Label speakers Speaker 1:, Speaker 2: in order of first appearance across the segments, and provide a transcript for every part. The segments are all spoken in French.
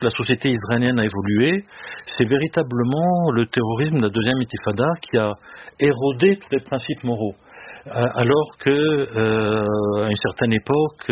Speaker 1: que la société israélienne a évolué, c'est véritablement le terrorisme de la deuxième intifada qui a érodé tous les principes moraux. Alors que à une certaine époque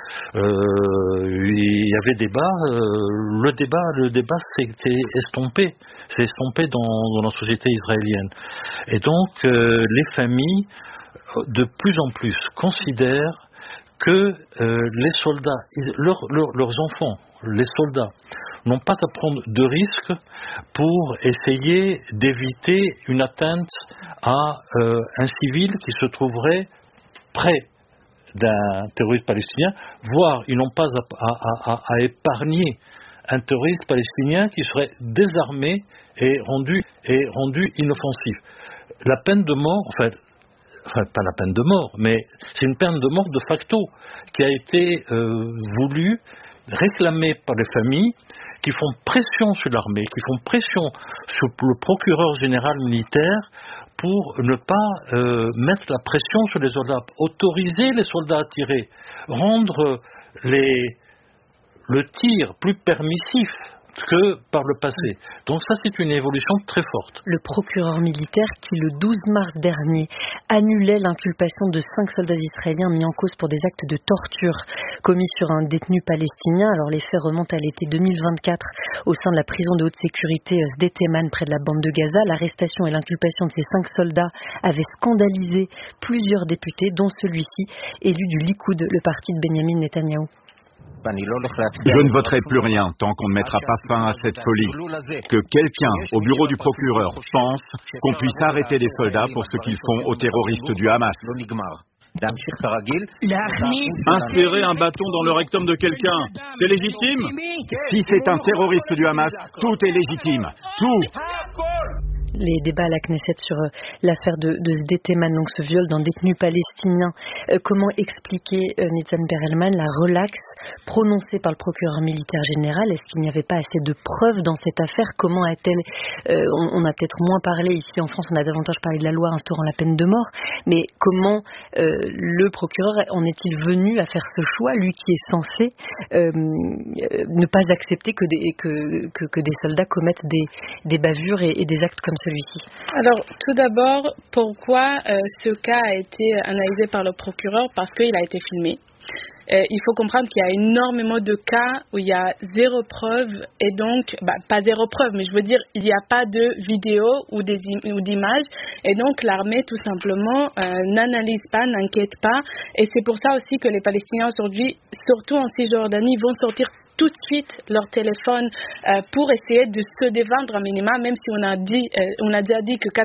Speaker 1: il y avait débat, le débat s'est estompé dans la société israélienne. Et donc les familles de plus en plus considèrent que les soldats, leurs enfants, les soldats, n'ont pas à prendre de risques pour essayer d'éviter une atteinte à un civil qui se trouverait près d'un terroriste palestinien, voire ils n'ont pas à épargner un terroriste palestinien qui serait désarmé et rendu inoffensif. La peine de mort, enfin pas la peine de mort, mais c'est une peine de mort de facto qui a été voulue, réclamée par les familles qui font pression sur l'armée, qui font pression sur le procureur général militaire pour ne pas mettre la pression sur les soldats, autoriser les soldats à tirer, rendre le tir plus permissif que par le passé. Donc ça, c'est une évolution très forte.
Speaker 2: Le procureur militaire qui, le 12 mars dernier, annulait l'inculpation de 5 soldats israéliens mis en cause pour des actes de torture commis sur un détenu palestinien. Alors les faits remontent à l'été 2024 au sein de la prison de haute sécurité Sde Teiman près de la bande de Gaza. L'arrestation et l'inculpation de ces 5 soldats avaient scandalisé plusieurs députés, dont celui-ci, élu du Likoud, le parti de Benjamin Netanyahou.
Speaker 3: Je ne voterai plus rien tant qu'on ne mettra pas fin à cette folie. Que quelqu'un au bureau du procureur pense qu'on puisse arrêter des soldats pour ce qu'ils font aux terroristes du Hamas. Insérer un bâton dans le rectum de quelqu'un, c'est légitime? Si c'est un terroriste du Hamas, tout est légitime. Tout!
Speaker 2: Les débats à la Knesset sur l'affaire de Sde Teiman, donc ce viol d'un détenu palestinien. Comment expliquer, Nitzan Perelman, la relaxe prononcée par le procureur militaire général? Est-ce qu'il n'y avait pas assez de preuves dans cette affaire? Comment a-t-elle... on a peut-être moins parlé ici en France, on a davantage parlé de la loi instaurant la peine de mort, mais comment le procureur en est-il venu à faire ce choix, lui qui est censé ne pas accepter que des soldats commettent des bavures et des actes comme celui-ci?
Speaker 4: Alors, tout d'abord, pourquoi ce cas a été analysé par le procureur? Parce qu'il a été filmé. Il faut comprendre qu'il y a énormément de cas où il y a zéro preuve et donc, pas zéro preuve, mais je veux dire, il n'y a pas de vidéo ou d'images et donc l'armée tout simplement n'analyse pas, n'enquête pas et c'est pour ça aussi que les Palestiniens aujourd'hui, surtout en Cisjordanie, vont sortir tout de suite leur téléphone pour essayer de se défendre un minimum, même si on a déjà dit que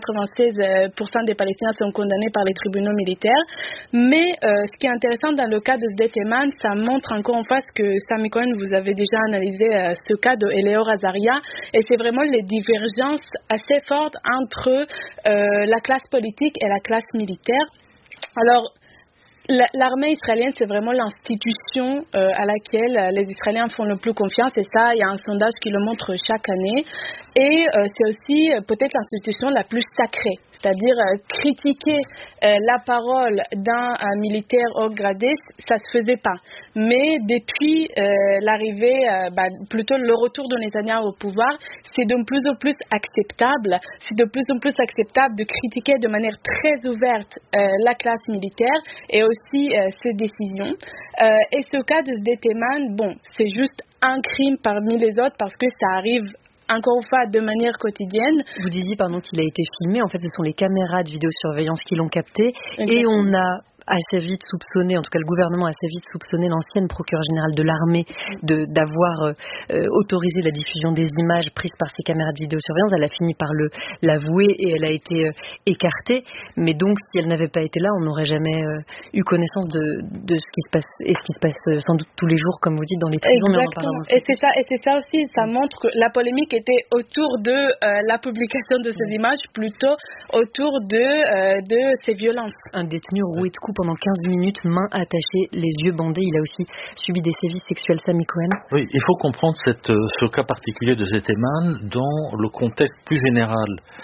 Speaker 4: 96% des Palestiniens sont condamnés par les tribunaux militaires. Mais ce qui est intéressant dans le cas de Sde Teiman, ça montre encore en face que Sami Cohen, vous avez déjà analysé ce cas de Eleor Azaria, et c'est vraiment les divergences assez fortes entre la classe politique et la classe militaire. Alors, l'armée israélienne, c'est vraiment l'institution à laquelle les Israéliens font le plus confiance et ça, il y a un sondage qui le montre chaque année. Et c'est aussi peut-être l'institution la plus sacrée, c'est-à-dire critiquer la parole d'un militaire haut gradé, ça se faisait pas. Mais depuis l'arrivée, plutôt le retour de Netanyahou au pouvoir, c'est de plus en plus acceptable. C'est de plus en plus acceptable de critiquer de manière très ouverte la classe militaire et aussi ses décisions. Et ce cas de Sde Teiman, bon, c'est juste un crime parmi les autres parce que ça arrive encore une fois de manière quotidienne.
Speaker 2: Vous disiez qu'il a été filmé, en fait ce sont les caméras de vidéosurveillance qui l'ont capté. Exactement. Et on a assez vite soupçonné, en tout cas le gouvernement a assez vite soupçonné l'ancienne procureure générale de l'armée d'avoir autorisé la diffusion des images prises par ces caméras de vidéosurveillance. Elle a fini par l'avouer et elle a été écartée. Mais donc si elle n'avait pas été là, on n'aurait jamais eu connaissance de ce qui se passe et ce qui se passe sans doute tous les jours, comme vous dites, dans les prisons.
Speaker 4: Exactement. Et c'est ça aussi, ça montre que la polémique était autour de la publication de ces images, plutôt autour de ces violences.
Speaker 2: Un détenu roué de coups pendant 15 minutes, mains attachées, les yeux bandés. Il a aussi subi des sévices sexuels. Sami Cohen.
Speaker 1: Oui, il faut comprendre ce cas particulier de Sde Teiman dans le contexte plus général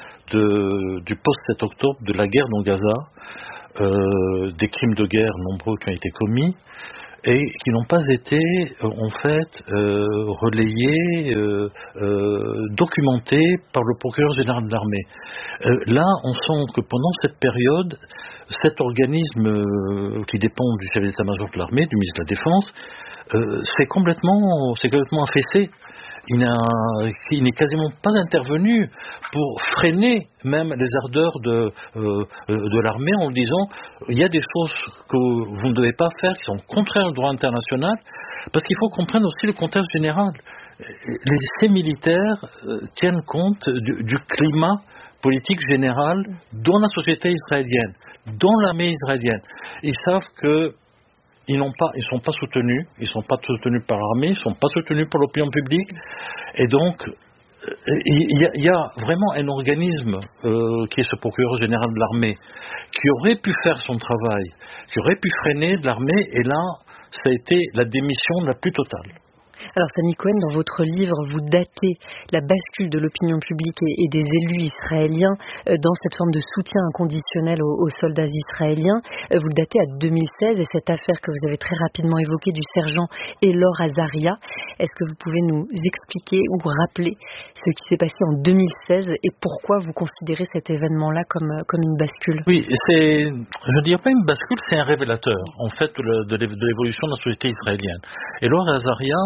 Speaker 1: du post-7 octobre, de la guerre dans Gaza, des crimes de guerre nombreux qui ont été commis. et qui n'ont pas été en fait relayés, documentés par le procureur général de l'armée. Là, on sent que pendant cette période, cet organisme qui dépend du chef d'état-major de l'armée, du ministre de la Défense, c'est complètement affaissé. Il n'est quasiment pas intervenu pour freiner même les ardeurs de l'armée en disant il y a des choses que vous ne devez pas faire qui sont contraires au droit international, parce qu'il faut comprendre aussi le contexte général. Ces militaires tiennent compte du climat politique général dans la société israélienne, dans l'armée israélienne. Ils savent que ils sont pas soutenus par l'armée, ils sont pas soutenus par l'opinion publique, et donc il y a vraiment un organisme qui est ce procureur général de l'armée, qui aurait pu faire son travail, qui aurait pu freiner de l'armée, et là, ça a été la démission la plus totale.
Speaker 2: Alors Sami Cohen, dans votre livre, vous datez la bascule de l'opinion publique et des élus israéliens dans cette forme de soutien inconditionnel aux soldats israéliens. Vous le datez à 2016, et cette affaire que vous avez très rapidement évoquée du sergent Elor Azaria, est-ce que vous pouvez nous expliquer ou rappeler ce qui s'est passé en 2016 et pourquoi vous considérez cet événement-là comme une bascule?
Speaker 1: Oui, je ne dirais pas une bascule, c'est un révélateur en fait de l'évolution de la société israélienne. Elor Azaria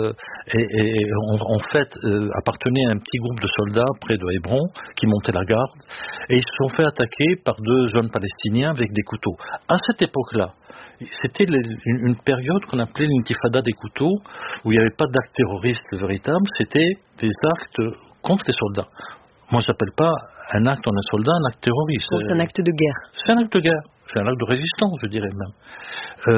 Speaker 1: en fait appartenait à un petit groupe de soldats près de Hébron qui montaient la garde, et ils se sont fait attaquer par 2 jeunes Palestiniens avec des couteaux. À cette époque-là, c'était une période qu'on appelait l'intifada des couteaux, où il n'y avait pas d'actes terroristes véritables, c'était des actes contre les soldats. Moi, je n'appelle pas un acte en un soldat un acte terroriste.
Speaker 2: C'est un acte de guerre.
Speaker 1: C'est un acte de guerre, c'est un acte de résistance, je dirais même.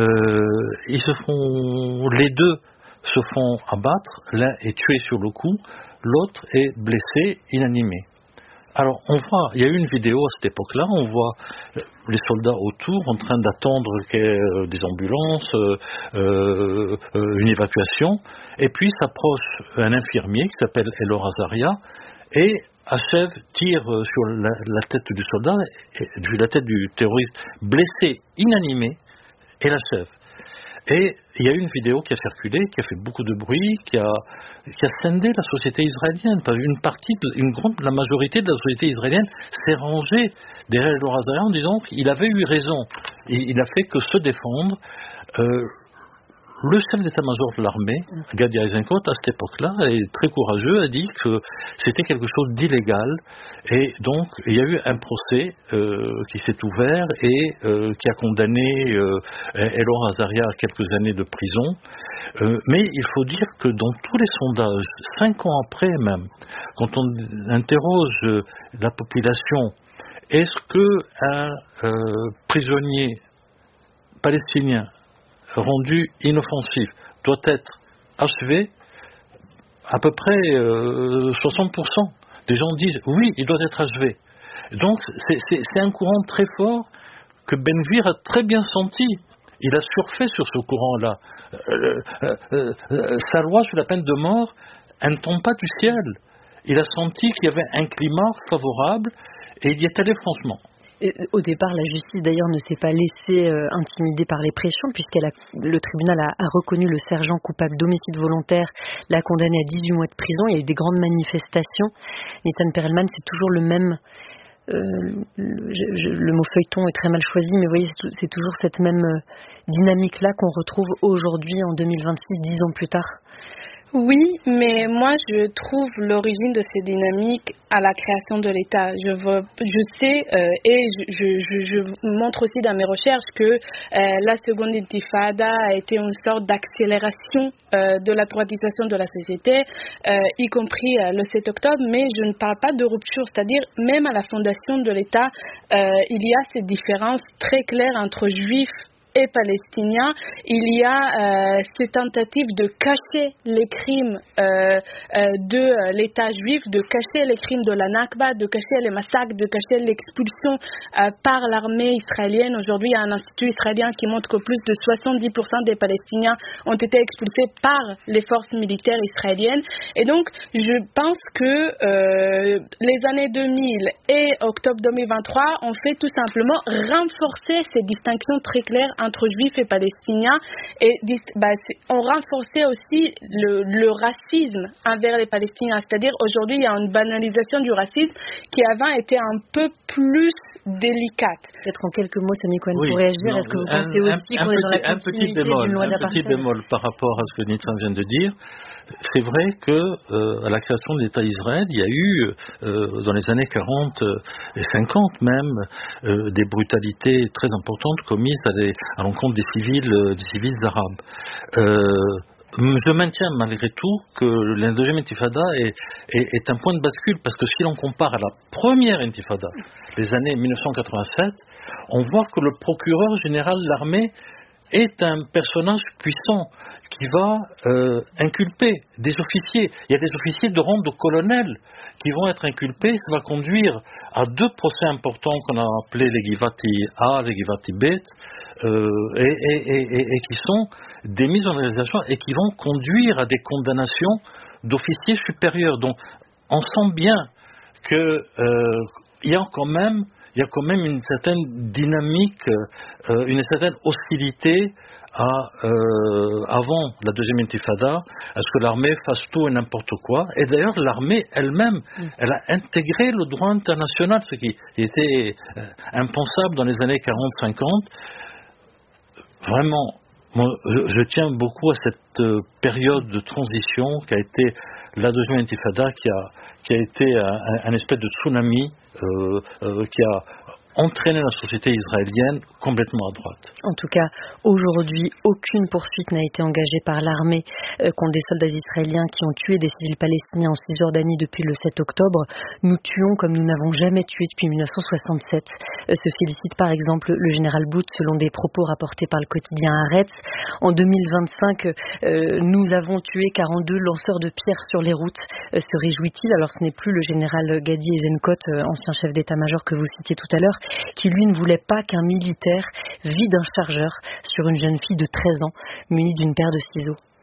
Speaker 1: Les deux se font abattre, l'un est tué sur le coup, l'autre est blessé, inanimé. Alors, il y a eu une vidéo à cette époque-là, on voit les soldats autour en train d'attendre des ambulances, une évacuation, et puis s'approche un infirmier qui s'appelle Elor Azaria, et tire sur la tête du soldat, la tête du terroriste blessé, inanimé, et l'achève. Et il y a eu une vidéo qui a circulé, qui a fait beaucoup de bruit, qui a scindé la société israélienne. La majorité de la société israélienne s'est rangée derrière Elor Azaria en disant qu'il avait eu raison. Et il a fait que se défendre. Le chef d'état-major de l'armée, Gadi Eisenkot, à cette époque-là, est très courageux, a dit que c'était quelque chose d'illégal, et donc il y a eu un procès qui s'est ouvert et qui a condamné Elor Azaria à quelques années de prison. Mais il faut dire que dans tous les sondages, 5 ans après même, quand on interroge la population, est-ce qu'un prisonnier palestinien rendu inoffensif doit être achevé, à peu près 60% des gens disent oui, il doit être achevé. Donc c'est un courant très fort que Ben Gvir a très bien senti. Il a surfé sur ce courant-là. Sa loi sur la peine de mort, elle ne tombe pas du ciel. Il a senti qu'il y avait un climat favorable et il y est allé franchement.
Speaker 2: Au départ, la justice d'ailleurs ne s'est pas laissée intimider par les pressions, le tribunal a reconnu le sergent coupable d'homicide volontaire, l'a condamné à 18 mois de prison. Il y a eu des grandes manifestations. Nathan Perelman, c'est toujours le même. Le mot feuilleton est très mal choisi, mais vous voyez, c'est toujours cette même dynamique-là qu'on retrouve aujourd'hui en 2026, 10 ans plus tard.
Speaker 4: Oui, mais moi je trouve l'origine de ces dynamiques à la création de l'État. Je sais et je montre aussi dans mes recherches que la seconde intifada a été une sorte d'accélération de la droitisation de la société, y compris le 7 octobre, mais je ne parle pas de rupture, c'est-à-dire même à la fondation de l'État, il y a ces différences très claires entre juifs et palestiniens. Il y a ces tentatives de cacher les crimes de l'État juif, de cacher les crimes de la Nakba, de cacher les massacres, de cacher l'expulsion par l'armée israélienne. Aujourd'hui, il y a un institut israélien qui montre que plus de 70% des Palestiniens ont été expulsés par les forces militaires israéliennes. Et donc, je pense que les années 2000 et octobre 2023 ont fait tout simplement renforcer ces distinctions très claires entre juifs et palestiniens, et on renforçait aussi le racisme envers les Palestiniens. C'est-à-dire aujourd'hui, il y a une banalisation du racisme qui avant était un peu plus délicate.
Speaker 2: Peut-être en quelques mots, Samy Cohen, pour réagir. Est-ce que vous pensez aussi qu'on est dans la continuité d'une loi d'apartheid?
Speaker 1: Un petit bémol par rapport à ce que Nitzan vient de dire. C'est vrai que à la création de l'État d'Israël, il y a eu dans les années 40 et 50 même des brutalités très importantes commises à l'encontre des civils arabes. Je maintiens malgré tout que la deuxième intifada est un point de bascule, parce que si l'on compare à la première intifada, les années 1987, on voit que le procureur général de l'armée est un personnage puissant qui va inculper des officiers. Il y a des officiers de rang de colonel qui vont être inculpés. Ça va conduire à 2 procès importants qu'on a appelés les Givati A, les Givati B, et qui sont des mises en réalisation et qui vont conduire à des condamnations d'officiers supérieurs. Donc, on sent bien qu'il y a quand même une certaine dynamique, une certaine hostilité avant la deuxième intifada, à ce que l'armée fasse tout et n'importe quoi. Et d'ailleurs, l'armée elle-même, elle a intégré le droit international, ce qui était impensable dans les années 40-50. Vraiment, moi, je tiens beaucoup à cette période de transition qui a été la deuxième intifada, qui a été un espèce de tsunami qui a entraîner la société israélienne complètement à droite.
Speaker 2: En tout cas, aujourd'hui, aucune poursuite n'a été engagée par l'armée contre des soldats israéliens qui ont tué des civils palestiniens en Cisjordanie depuis le 7 octobre. Nous tuons comme nous n'avons jamais tué depuis 1967. Se félicite par exemple le général Booth selon des propos rapportés par le quotidien Haaretz. En 2025, nous avons tué 42 lanceurs de pierres sur les routes. Se réjouit-il? Alors ce n'est plus le général Gadi Eisenkot, ancien chef d'état-major que vous citiez tout à l'heure, qui lui ne voulait pas qu'un militaire vide un chargeur sur une jeune fille de 13 ans munie d'une paire de ciseaux.